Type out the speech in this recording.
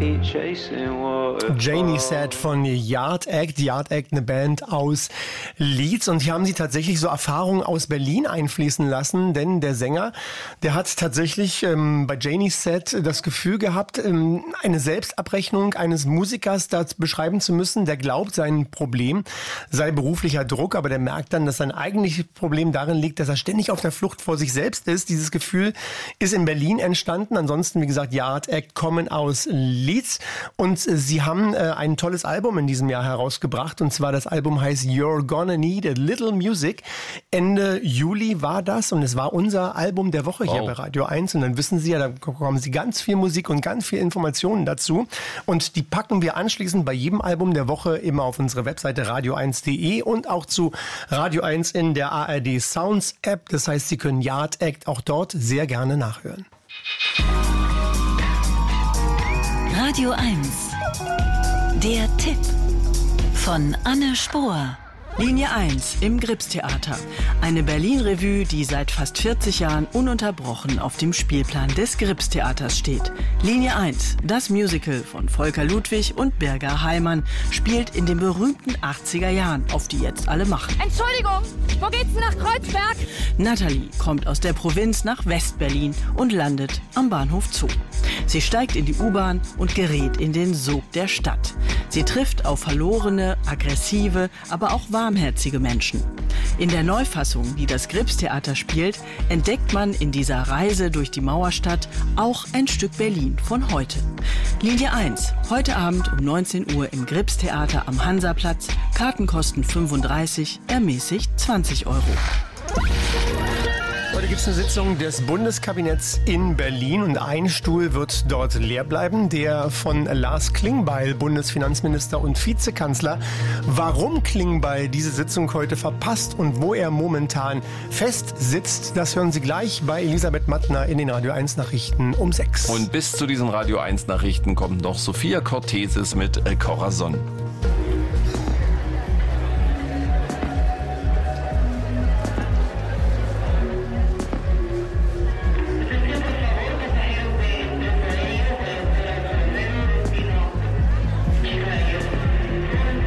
Janie Said von Yard Act. Yard Act, eine Band aus Leeds. Und hier haben sie tatsächlich so Erfahrungen aus Berlin einfließen lassen, denn der Sänger, der hat tatsächlich bei Janie Said das Gefühl gehabt, eine Selbstabrechnung eines Musikers da beschreiben zu müssen, der glaubt, sein Problem sei beruflicher Druck, aber der merkt dann, dass sein eigentliches Problem darin liegt, dass er ständig auf der Flucht vor sich selbst ist. Dieses Gefühl ist in Berlin entstanden. Ansonsten, wie gesagt, Yard Act kommen aus Leeds und sie haben ein tolles Album in diesem Jahr herausgebracht und zwar das Album heißt You're Gonna Need a Little Music. Ende Juli war das und es war unser Album der Woche hier bei Radio 1 und dann wissen Sie ja, da bekommen Sie ganz viel Musik und ganz viel Informationen dazu und die packen wir anschließend bei jedem Album der Woche immer auf unsere Webseite radio1.de und auch zu Radio 1 in der ARD Sounds App. Das heißt, Sie können Yard Act auch dort sehr gerne nachhören. Radio 1, der Tipp von Anne Spohr. Linie 1 im Gripstheater. Eine Berlin-Revue, die seit fast 40 Jahren ununterbrochen auf dem Spielplan des Gripstheaters steht. Linie 1, das Musical von Volker Ludwig und Birger Heimann, spielt in den berühmten 80er Jahren, auf die jetzt alle machen. Entschuldigung, wo geht's denn nach Kreuzberg? Natalie kommt aus der Provinz nach West-Berlin und landet am Bahnhof Zoo. Sie steigt in die U-Bahn und gerät in den Sog der Stadt. Sie trifft auf verlorene, aggressive, aber auch warmherzige Menschen. In der Neufassung, die das Gripstheater spielt, entdeckt man in dieser Reise durch die Mauerstadt auch ein Stück Berlin von heute. Linie 1, heute Abend um 19 Uhr im Gripstheater am Hansaplatz. Karten kosten 35, ermäßigt 20 €. Heute gibt es eine Sitzung des Bundeskabinetts in Berlin und ein Stuhl wird dort leer bleiben, der von Lars Klingbeil, Bundesfinanzminister und Vizekanzler. Warum Klingbeil diese Sitzung heute verpasst und wo er momentan fest sitzt, das hören Sie gleich bei Elisabeth Mattner in den Radio 1 Nachrichten um 6. Und bis zu diesen Radio 1 Nachrichten kommt noch Sophia Cortesis mit Corazon.